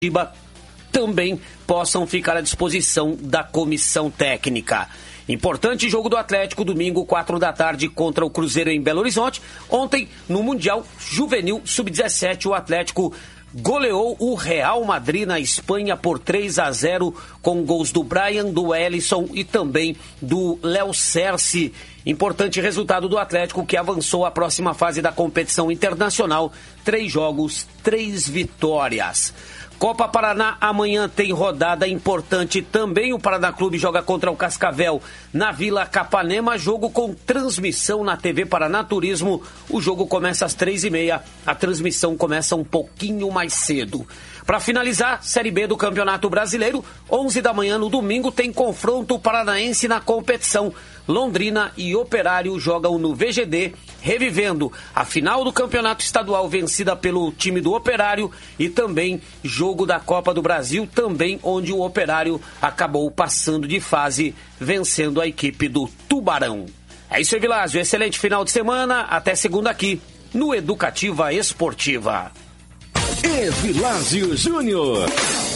também possam ficar à disposição da comissão técnica. Importante jogo do Atlético, domingo, 4 da tarde, contra o Cruzeiro em Belo Horizonte. Ontem, no Mundial Juvenil Sub-17, o Atlético goleou o Real Madrid na Espanha por 3-0, com gols do Brian, do Ellison e também do Léo Cerci. Importante resultado do Atlético, que avançou à próxima fase da competição internacional. 3 jogos, 3 vitórias. Copa Paraná, amanhã tem rodada importante também. O Paraná Clube joga contra o Cascavel na Vila Capanema, jogo com transmissão na TV Paraná Turismo. O jogo começa às 3h30, a transmissão começa um pouquinho mais cedo. Para finalizar, Série B do Campeonato Brasileiro, 11 da manhã no domingo, tem confronto paranaense na competição. Londrina e Operário jogam no VGD, revivendo a final do Campeonato Estadual vencida pelo time do Operário e também jogo da Copa do Brasil, também onde o Operário acabou passando de fase, vencendo a equipe do Tubarão. É isso aí, Vilásio. Excelente final de semana. Até segunda aqui no Educativa Esportiva. Evilásio Júnior.